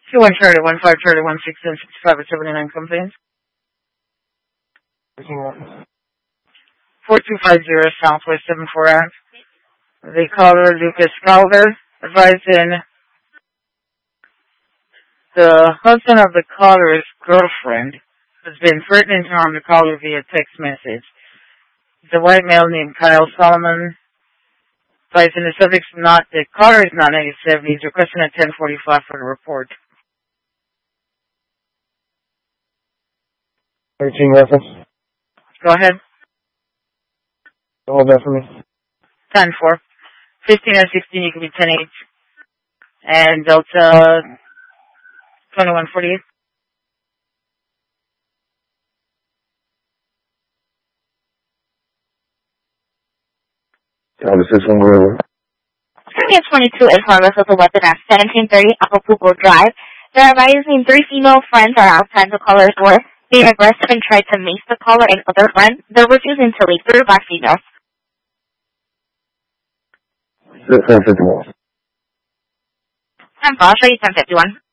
2-1 Charlie, 1-5 Charlie, 1-6-7, 65 or 79 complaints. 4250 Southwest 74 Ave. The caller, Lucas Calder, advising the husband of the caller's girlfriend has been threatening to harm the caller via text message. The white male named Kyle Solomon, advising the subject's not, the caller is not 97. He's requesting at 10:45 for the report. 13 reference. Go ahead. Hold that for me. 10-4. 15 or 16, you can be 10-8. And Delta 2148. This is one where 22 is harmless with a weapon at 1730 Acapulco Drive. They're advising 3 female friends are outside the caller's door, being aggressive and tried to mace the caller and other friends. They're refusing to leave. 3 black females. 1051. I'll show you 1051.